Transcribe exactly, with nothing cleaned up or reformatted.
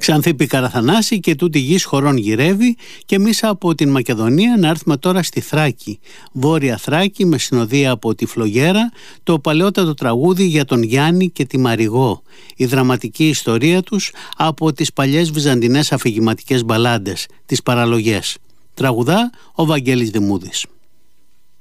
Ξανθήπη Καραθανάση και τούτη γης χωρών γυρεύει, και εμείς από την Μακεδονία να έρθουμε τώρα στη Θράκη. Βόρεια Θράκη με συνοδεία από τη Φλογέρα, το παλαιότατο τραγούδι για τον Γιάννη και τη Μαριγώ. Η δραματική ιστορία τους από τις παλιές βυζαντινές αφηγηματικές μπαλάντες, τις παραλογές. Τραγουδά ο Βαγγέλης Δημούδης.